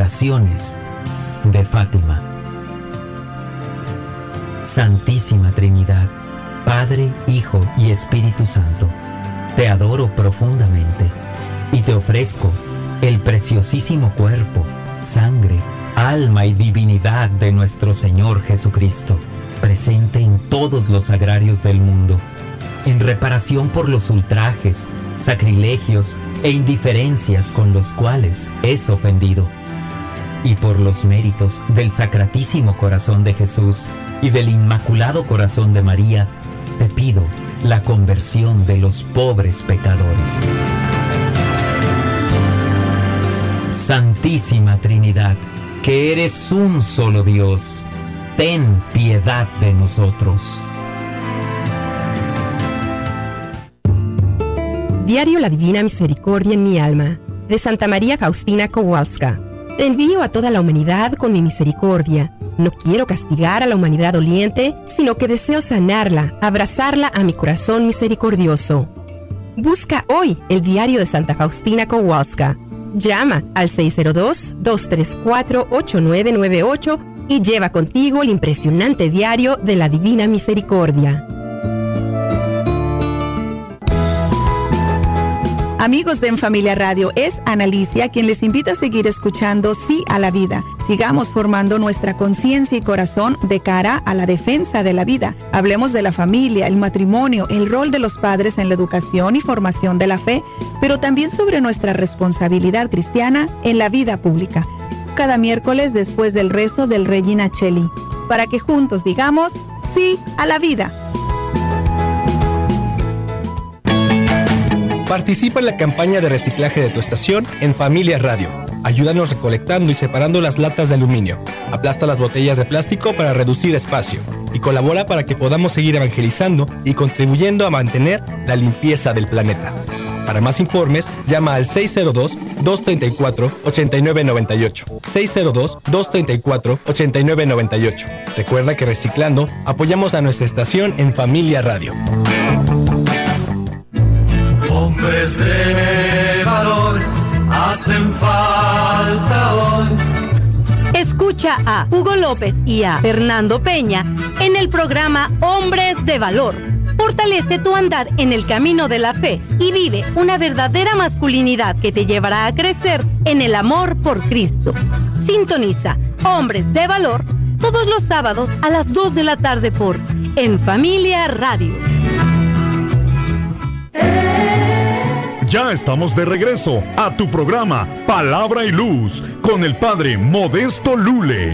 Oraciones de Fátima. Santísima Trinidad, Padre, Hijo y Espíritu Santo, te adoro profundamente y te ofrezco el preciosísimo cuerpo, sangre, alma y divinidad de nuestro Señor Jesucristo, presente en todos los agrarios del mundo, en reparación por los ultrajes, sacrilegios e indiferencias con los cuales es ofendido, y por los méritos del Sacratísimo Corazón de Jesús y del Inmaculado Corazón de María, te pido la conversión de los pobres pecadores. Santísima Trinidad, que eres un solo Dios, ten piedad de nosotros. Diario La Divina Misericordia en mi alma, de Santa María Faustina Kowalska. Te envío a toda la humanidad con mi misericordia. No quiero castigar a la humanidad doliente, sino que deseo sanarla, abrazarla a mi corazón misericordioso. Busca hoy el diario de Santa Faustina Kowalska. Llama al 602-234-8998 y lleva contigo el impresionante diario de la Divina Misericordia. Amigos de En Familia Radio, es Ana Alicia quien les invita a seguir escuchando Sí a la Vida. Sigamos formando nuestra conciencia y corazón de cara a la defensa de la vida. Hablemos de la familia, el matrimonio, el rol de los padres en la educación y formación de la fe, pero también sobre nuestra responsabilidad cristiana en la vida pública. Cada miércoles después del rezo del Regina Coeli, para que juntos digamos Sí a la Vida. Participa en la campaña de reciclaje de tu estación en Familia Radio. Ayúdanos recolectando y separando las latas de aluminio. Aplasta las botellas de plástico para reducir espacio. Y colabora para que podamos seguir evangelizando y contribuyendo a mantener la limpieza del planeta. Para más informes, llama al 602-234-8998. 602-234-8998. Recuerda que reciclando apoyamos a nuestra estación en Familia Radio. Hombres de valor hacen falta hoy. Escucha a Hugo López y a Fernando Peña en el programa Hombres de Valor. Fortalece tu andar en el camino de la fe y vive una verdadera masculinidad que te llevará a crecer en el amor por Cristo. Sintoniza Hombres de Valor todos los sábados a las 2 de la tarde por En Familia Radio. Ya estamos de regreso a tu programa Palabra y Luz con el Padre Modesto Lule.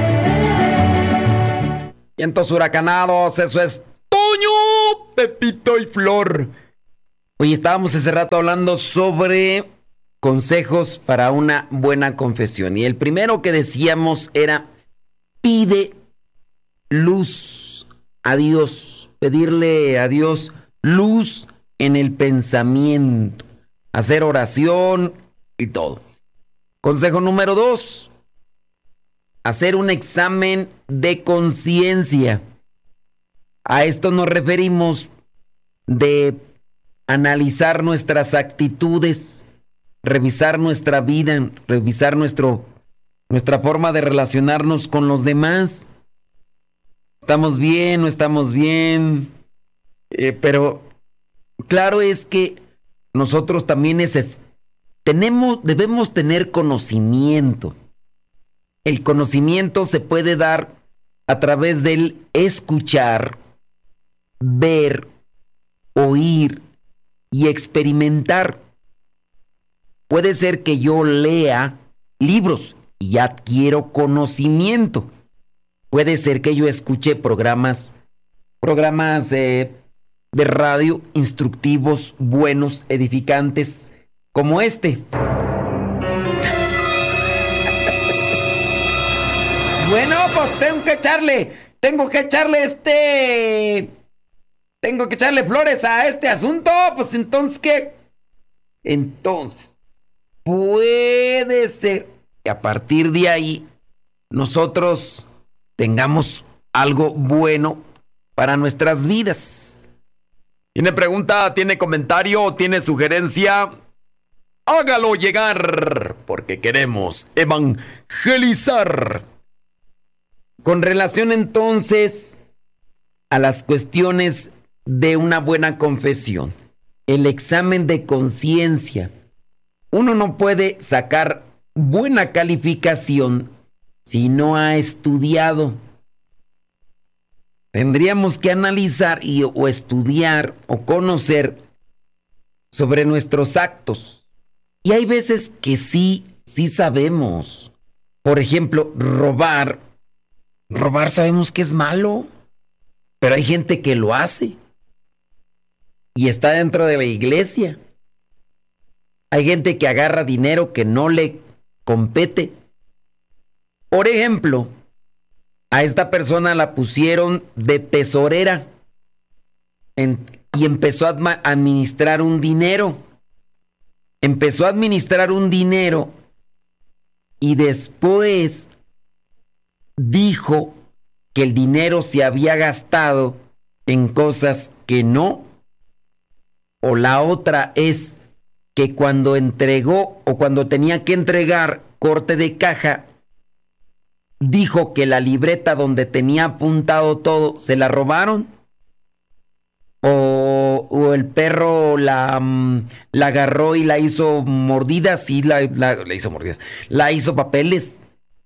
Vientos huracanados, eso es Toño, Pepito y Flor. Hoy estábamos hace rato hablando sobre consejos para una buena confesión. Y el primero que decíamos era: pide luz a Dios, pedirle a Dios luz en el pensamiento, hacer oración y todo. Consejo número 2, hacer un examen de conciencia. A esto nos referimos de analizar nuestras actitudes, revisar nuestra vida, revisar nuestra forma de relacionarnos con los demás. ¿Estamos bien? ¿No estamos bien? Pero claro es que nosotros también debemos tener conocimiento. El conocimiento se puede dar a través del escuchar, ver, oír y experimentar. Puede ser que yo lea libros y adquiero conocimiento. Puede ser que yo escuche programas de radio instructivos, buenos, edificantes, como este. Bueno, pues tengo que echarle flores a este asunto. Pues entonces, ¿qué? Entonces, puede ser que a partir de ahí nosotros tengamos algo bueno para nuestras vidas. ¿Tiene pregunta, tiene comentario o tiene sugerencia? Hágalo llegar por porque queremos evangelizar. Con relación entonces a las cuestiones de una buena confesión, el examen de conciencia. Uno no puede sacar buena calificación si no ha estudiado. Tendríamos que analizar o estudiar o conocer sobre nuestros actos. Y hay veces que sí sabemos. Por ejemplo, robar. Robar sabemos que es malo, pero hay gente que lo hace y está dentro de la iglesia. Hay gente que agarra dinero que no le compete. Por ejemplo, a esta persona la pusieron de tesorera y empezó a administrar un dinero. Empezó a administrar un dinero y después dijo que el dinero se había gastado en cosas que no. O la otra es que cuando entregó o cuando tenía que entregar corte de caja, dijo que la libreta donde tenía apuntado todo se la robaron. O el perro la agarró y la hizo mordidas, sí, la hizo mordidas, la hizo papeles.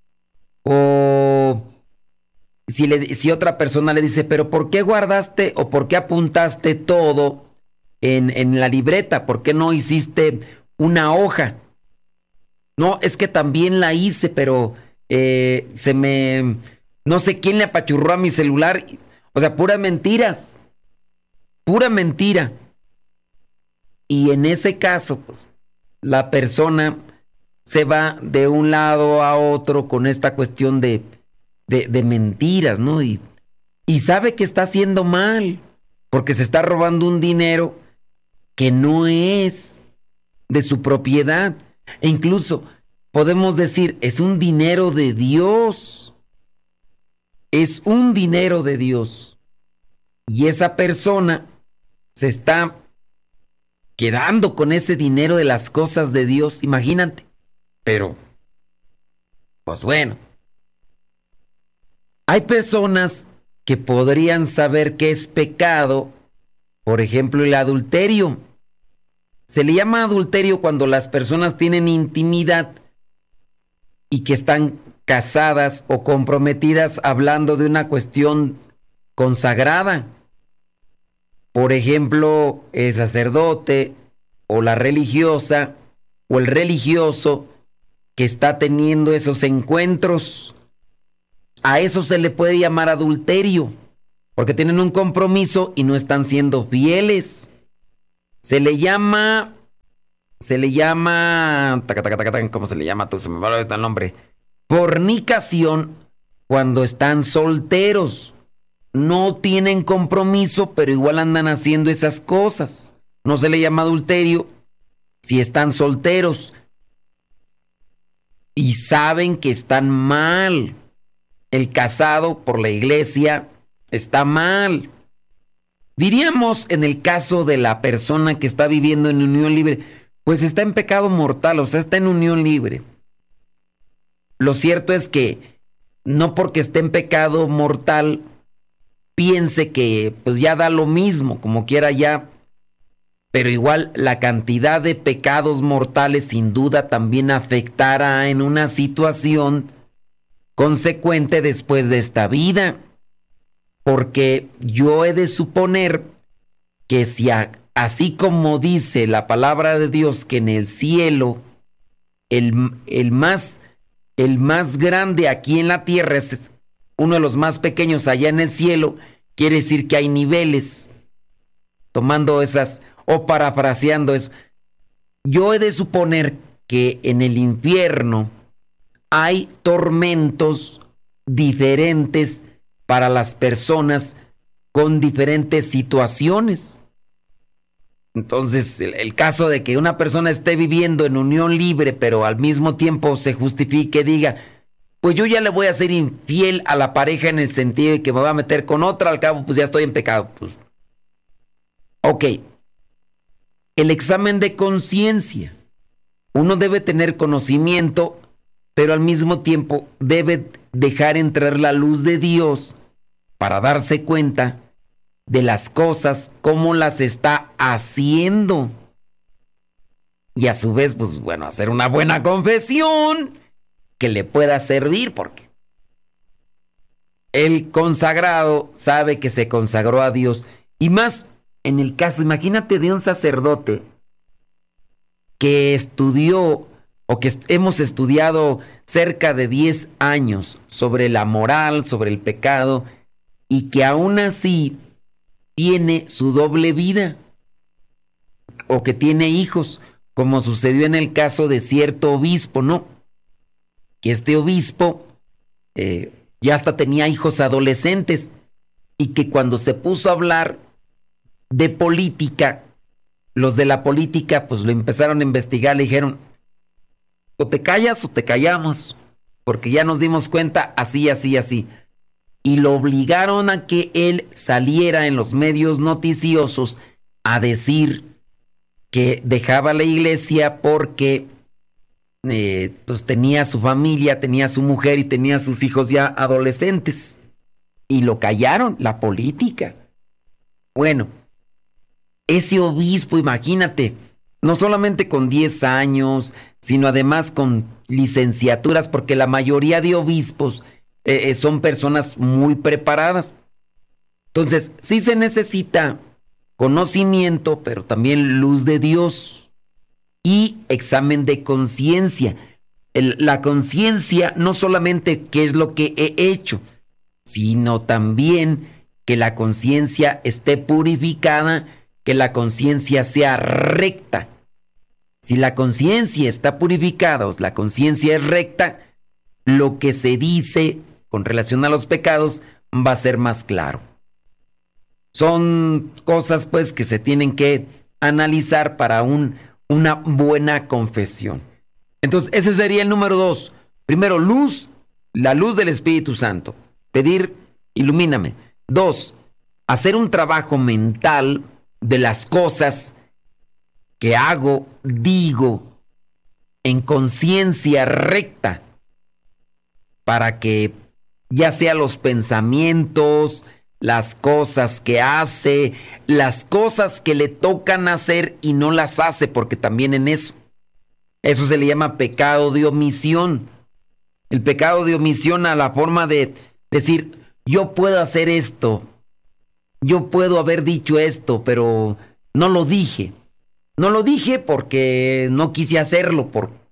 O si otra persona le dice, pero ¿por qué guardaste o por qué apuntaste todo en la libreta? ¿Por qué no hiciste una hoja? No, es que también la hice, pero no sé quién le apachurró a mi celular. O sea, puras mentiras. Pura mentira. Y en ese caso, pues, la persona se va de un lado a otro con esta cuestión de mentiras, ¿no? Y sabe que está haciendo mal, porque se está robando un dinero que no es de su propiedad. E incluso podemos decir, es un dinero de Dios. Es un dinero de Dios. Y esa persona se está quedando con ese dinero de las cosas de Dios, imagínate. Pero, pues bueno, hay personas que podrían saber que es pecado, por ejemplo, el adulterio. Se le llama adulterio cuando las personas tienen intimidad y que están casadas o comprometidas hablando de una cuestión consagrada. Por ejemplo, el sacerdote o la religiosa o el religioso que está teniendo esos encuentros. A eso se le puede llamar adulterio, porque tienen un compromiso y no están siendo fieles. Se le llama, ¿cómo se le llama? Se me va el nombre. Fornicación cuando están solteros. No tienen compromiso, pero igual andan haciendo esas cosas. No se le llama adulterio si están solteros y saben que están mal. El casado por la iglesia está mal. Diríamos en el caso de la persona que está viviendo en unión libre, pues está en pecado mortal, o sea, está en unión libre. Lo cierto es que no porque esté en pecado mortal piense que pues ya da lo mismo, como quiera ya, pero igual la cantidad de pecados mortales sin duda también afectará en una situación consecuente después de esta vida, porque yo he de suponer que si así como dice la palabra de Dios que en el cielo el más grande aquí en la tierra es uno de los más pequeños allá en el cielo, quiere decir que hay niveles, tomando esas o parafraseando eso. Yo he de suponer que en el infierno hay tormentos diferentes para las personas con diferentes situaciones. Entonces, el caso de que una persona esté viviendo en unión libre, pero al mismo tiempo se justifique, diga, pues yo ya le voy a ser infiel a la pareja en el sentido de que me voy a meter con otra, al cabo pues ya estoy en pecado. Pues. Ok, el examen de conciencia. uno debe tener conocimiento, pero al mismo tiempo debe dejar entrar la luz de Dios para darse cuenta de las cosas, cómo las está haciendo. Y a su vez, pues bueno, hacer una buena confesión que le pueda servir, porque el consagrado sabe que se consagró a Dios. Y más en el caso, imagínate, de un sacerdote que estudió o que hemos estudiado cerca de 10 años sobre la moral, sobre el pecado, y que aún así tiene su doble vida, o que tiene hijos, como sucedió en el caso de cierto obispo, ¿no? Que este obispo ya hasta tenía hijos adolescentes, y que cuando se puso a hablar de política, los de la política pues lo empezaron a investigar, le dijeron, o te callas o te callamos, porque ya nos dimos cuenta así, así, así. Y lo obligaron a que él saliera en los medios noticiosos a decir que dejaba la iglesia porque pues tenía su familia, tenía su mujer y tenía sus hijos ya adolescentes. Y lo callaron, la política. Bueno, ese obispo, imagínate, no solamente con 10 años, sino además con licenciaturas, porque la mayoría de obispos son personas muy preparadas. Entonces, sí se necesita conocimiento, pero también luz de Dios y examen de conciencia. La conciencia no solamente qué es lo que he hecho, sino también que la conciencia esté purificada, que la conciencia sea recta. Si la conciencia está purificada, o la conciencia es recta, lo que se dice con relación a los pecados va a ser más claro. Son cosas pues que se tienen que analizar para una buena confesión. Entonces, ese sería el número 2. Primero, luz, la luz del Espíritu Santo. Pedir, ilumíname. 2, hacer un trabajo mental de las cosas que hago, digo, en conciencia recta, para que ya sea los pensamientos, las cosas que hace, las cosas que le tocan hacer y no las hace, porque también en eso se le llama pecado de omisión. El pecado de omisión a la forma de decir, yo puedo hacer esto, yo puedo haber dicho esto, pero no lo dije. No lo dije porque no quise hacerlo.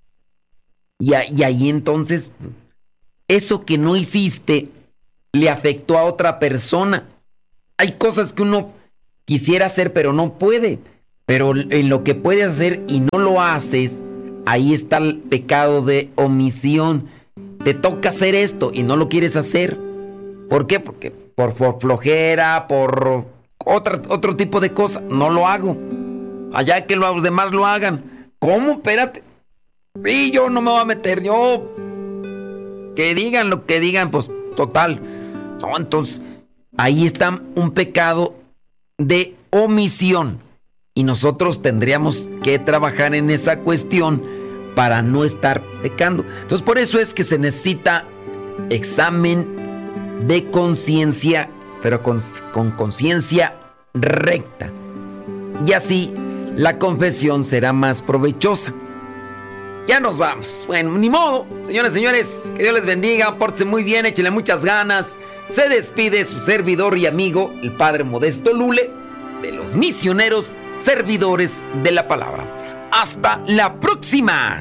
Y ahí entonces, eso que no hiciste le afectó a otra persona. Hay cosas que uno quisiera hacer pero no puede. Pero en lo que puedes hacer y no lo haces, ahí está el pecado de omisión. Te toca hacer esto y no lo quieres hacer. ¿Por qué? Porque por flojera, por otro tipo de cosa, no lo hago. Allá que los demás lo hagan. ¿Cómo? Espérate. Sí, yo no me voy a meter. Yo. Que digan lo que digan, pues total. No, entonces, ahí está un pecado de omisión. Y nosotros tendríamos que trabajar en esa cuestión para no estar pecando. Entonces, por eso es que se necesita examen de conciencia, pero con conciencia recta. Y así la confesión será más provechosa. Ya nos vamos. Bueno, ni modo. Señores, señores, que Dios les bendiga. Pórtense muy bien, échenle muchas ganas. Se despide su servidor y amigo, el Padre Modesto Lule, de los misioneros servidores de la palabra. Hasta la próxima.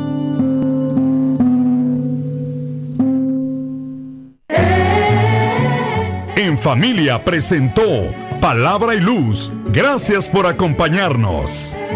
En Familia presentó Palabra y Luz. Gracias por acompañarnos.